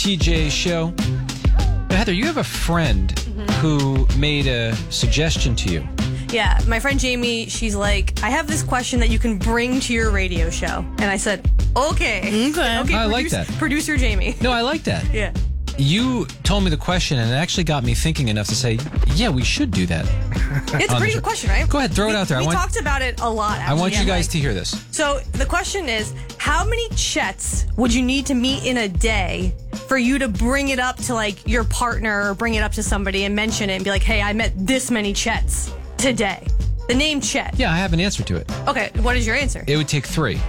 TJ Show. Now, Heather, you have a friend who made a suggestion to you. Yeah, my friend Jamie, she's like, I have this question that you can bring to your radio show. And I said, okay. I like that. Producer Jamie. No, I like that. Yeah. You told me the question, and it actually got me thinking enough to say, yeah, we should do that. It's a pretty good question, right? Go ahead, throw it out there. We talked about it a lot, actually. I want you guys to hear this. So the question is, how many Chets would you need to meet in a day for you to bring it up to, like, your partner or bring it up to somebody and mention it and be like, hey, I met this many Chets today? The name Chet. Yeah, I have an answer to it. Okay, what is your answer? It would take 3.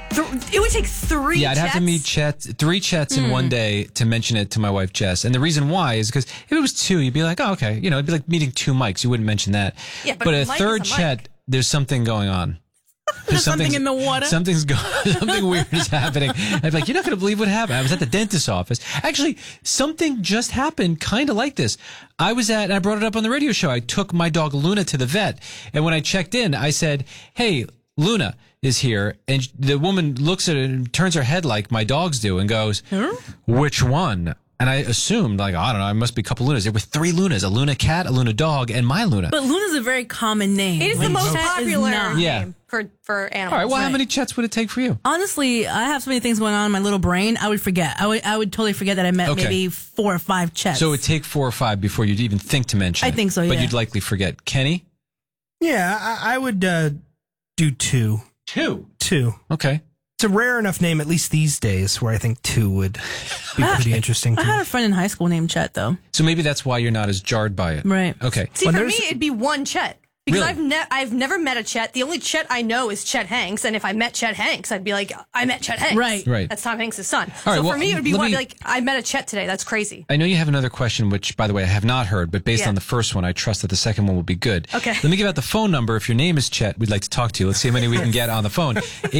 It would take 3 Yeah, I'd have to meet 3 Chets in one day to mention it to my wife, Jess. And the reason why is because if it was 2, you'd be like, oh, okay. You know, it'd be like meeting 2 Mikes. You wouldn't mention that. Yeah, but a Mike third is a Chet, Mike. there's something going on. There's something in the water. Something weird is happening. I'd be like, you're not going to believe what happened. I was at the dentist's office. Actually, something just happened kind of like this. I brought it up on the radio show. I took my dog Luna to the vet. And when I checked in, I said, hey, Luna is here. And the woman looks at it and turns her head like my dogs do and goes, which one? And I assumed, like, I don't know, it must be a couple Lunas. There were 3 Lunas, a Luna cat, a Luna dog, and my Luna. But Luna's a very common name. It is the most popular Yeah. name for animals. All right, well, how Right. many Chets would it take for you? Honestly, I have so many things going on in my little brain. I would forget. I would totally forget that I met maybe 4 or 5 Chets. So it would take 4 or 5 before you'd even think to mention it. I think so, But yeah. you'd likely forget. Kenny? Yeah, I would do 2. 2? 2. Okay. It's a rare enough name, at least these days, where I think 2 would be pretty interesting. I had a friend in high school named Chet, though. So maybe that's why you're not as jarred by it. Right. Okay. See, for me, it'd be 1 Chet. Because Really? I've never met a Chet. The only Chet I know is Chet Hanks, and if I met Chet Hanks, I'd be like, I met Chet Hanks. Right. That's Tom Hanks' son. All right, so well, for me, it would be let one me- like, I met a Chet today. That's crazy. I know you have another question, which, by the way, I have not heard, but based Yeah. on the first one, I trust that the second one will be good. Okay. Let me give out the phone number. If your name is Chet, we'd like to talk to you. Let's see how many we can get on the phone.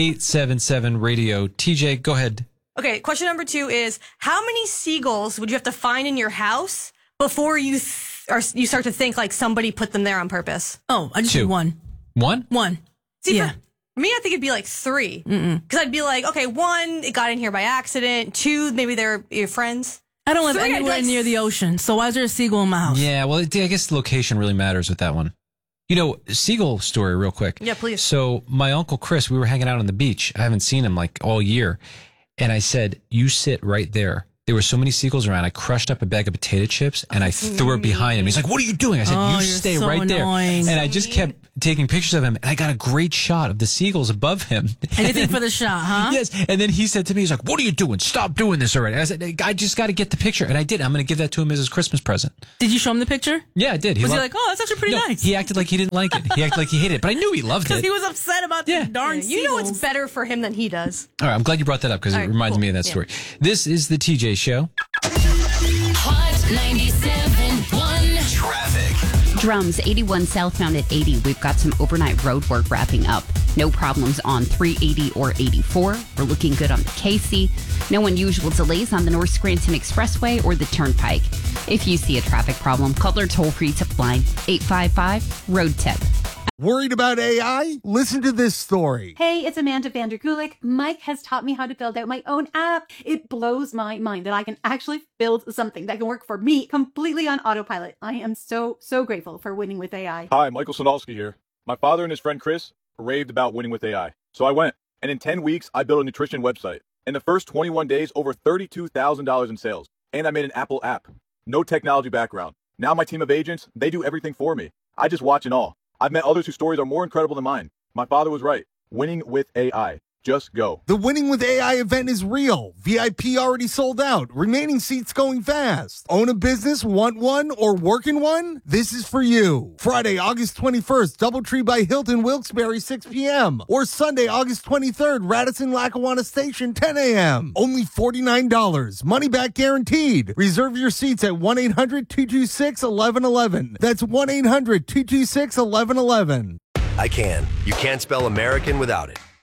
877-RADIO. TJ, go ahead. Okay, question number 2 is, how many seagulls would you have to find in your house before you start to think like somebody put them there on purpose? Oh, I just 2. did 1. 1? 1. See, Yeah. for me, I think it'd be like 3. Because I'd be like, okay, 1, it got in here by accident. 2, maybe they're your friends. I don't live 3, I'd be anywhere like, near the ocean, so why is there a seagull in my house? Yeah, well, I guess the location really matters with that one. You know, seagull story real quick. Yeah, please. So my Uncle Chris, we were hanging out on the beach. I haven't seen him like all year. And I said, you sit right there. There were so many seagulls around. I crushed up a bag of potato chips and I threw it behind him. He's like, what are you doing? I said, Oh, you you're stay so right annoying. there. And I just kept taking pictures of him. And I got a great shot of the seagulls above him. Anything for the shot, huh? Yes. And then he said to me, he's like, what are you doing? Stop doing this already. I said, I just got to get the picture. And I did. I'm going to give that to him as his Christmas present. Did you show him the picture? Yeah, I did. Was he loved- like, oh, that's actually pretty No, nice? He acted like he didn't like it. He acted like he hated it. But I knew he loved Because it. he was upset about Yeah. the darn You know it's seagulls. better for him than he does. All right, I'm glad you brought that up because it All right, reminds cool. me of that Yeah. story. This is the TJ Show. Hot 97.1 Traffic. Drums, 81 southbound at 80. We've got some overnight road work wrapping up. No problems on 380 or 84. We're looking good on the KC. No unusual delays on the North Scranton Expressway or the Turnpike. If you see a traffic problem, call our toll-free tip line, 855-ROAD-TIP. Worried about AI? Listen to this story. Hey, it's Amanda Vanderkulik. Mike has taught me how to build out my own app. It blows my mind that I can actually build something that can work for me completely on autopilot. I am so grateful for Winning with AI. Hi, Michael Sonalski here. My father and his friend Chris raved about Winning with AI. So I went, and in 10 weeks, I built a nutrition website. In the first 21 days, over $32,000 in sales. And I made an Apple app. No technology background. Now my team of agents, they do everything for me. I just watch and all. I've met others whose stories are more incredible than mine. My father was right. Winning with AI. Just go. The Winning with AI event is real. VIP already sold out. Remaining seats going fast. Own a business, want one, or work in one? This is for you. Friday, August 21st, Doubletree by Hilton, Wilkes-Barre, 6 p.m. Or Sunday, August 23rd, Radisson, Lackawanna Station, 10 a.m. Only $49. Money back guaranteed. Reserve your seats at 1-800-226-1111. That's 1-800-226-1111. I can. You can't spell American without it.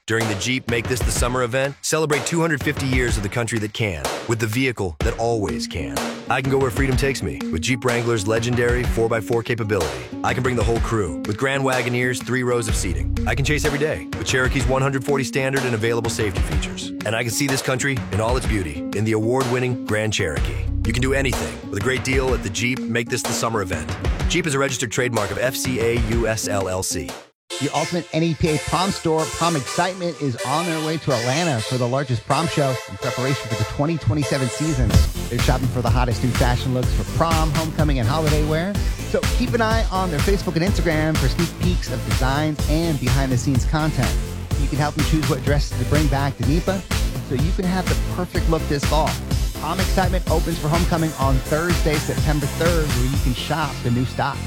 During the Jeep Make This the Summer event, celebrate 250 years of the country that can, with the vehicle that always can. I can go where freedom takes me with Jeep Wrangler's legendary 4x4 capability. I can bring the whole crew with Grand Wagoneer's 3 rows of seating. I can chase every day with Cherokee's 140 standard and available safety features. And I can see this country in all its beauty in the award-winning Grand Cherokee. You can do anything with a great deal at the Jeep Make This the Summer event. Jeep is a registered trademark of FCA US LLC. The ultimate NEPA prom store, Prom Excitement, is on their way to Atlanta for the largest prom show in preparation for the 2027 season. They're shopping for the hottest new fashion looks for prom, homecoming, and holiday wear. So keep an eye on their Facebook and Instagram for sneak peeks of designs and behind-the-scenes content. You can help them choose what dresses to bring back to NEPA so you can have the perfect look this fall. Prom Excitement opens for homecoming on Thursday, September 3rd, where you can shop the new stock.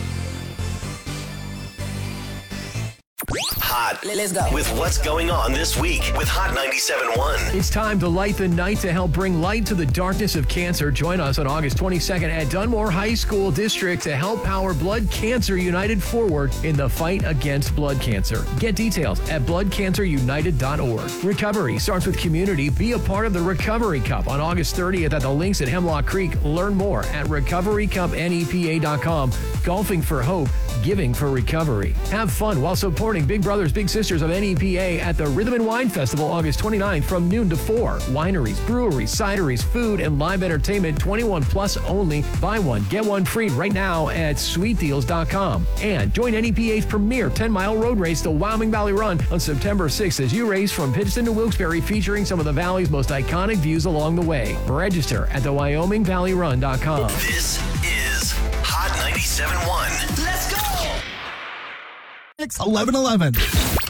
Hot. Let's go. With what's going on this week with Hot 97.1. It's time to light the night to help bring light to the darkness of cancer. Join us on August 22nd at Dunmore High School District to help power Blood Cancer United forward in the fight against blood cancer. Get details at bloodcancerunited.org. Recovery starts with community. Be a part of the Recovery Cup on August 30th at the Links at Hemlock Creek. Learn more at recoverycupnepa.com. Golfing for hope, giving for recovery. Have fun while supporting Big Brothers Big Sisters of NEPA at the Rhythm and Wine Festival August 29th from noon to 4. Wineries, breweries, cideries, food, and live entertainment 21 plus only. Buy one, get one free right now at sweetdeals.com. And join NEPA's premier 10-mile road race, the Wyoming Valley Run, on September 6th as you race from Pittston to Wilkes-Barre, featuring some of the Valley's most iconic views along the way. Register at the WyomingValleyRun.com. This is Hot 97.1. Let's go! It's 11:11.